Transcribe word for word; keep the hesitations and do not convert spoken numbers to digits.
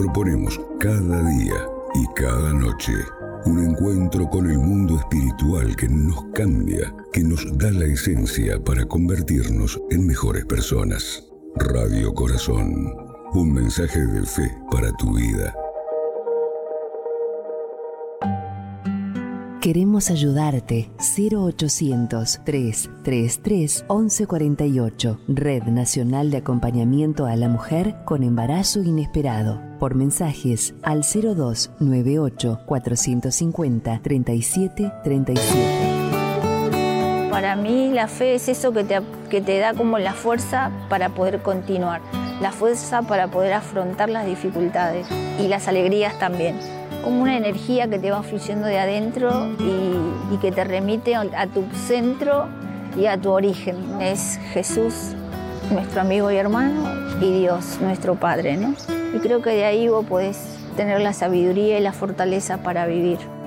Proponemos cada día y cada noche un encuentro con el mundo espiritual que nos cambia, que nos da la esencia para convertirnos en mejores personas. Radio Corazón, un mensaje de fe para tu vida. Queremos ayudarte. cero ochocientos, trescientos treinta y tres, once cuarenta y ocho. Red Nacional de Acompañamiento a la Mujer con Embarazo Inesperado. Por mensajes al cero dos nueve ocho, cuatrocientos cincuenta, treinta y siete treinta y siete. Para mí la fe es eso que te, que te da como la fuerza para poder continuar. La fuerza para poder afrontar las dificultades y las alegrías también. Como una energía que te va fluyendo de adentro y, y que te remite a tu centro y a tu origen. Es Jesús, nuestro amigo y hermano, y Dios, nuestro Padre, ¿no? Y creo que de ahí vos podés tener la sabiduría y la fortaleza para vivir.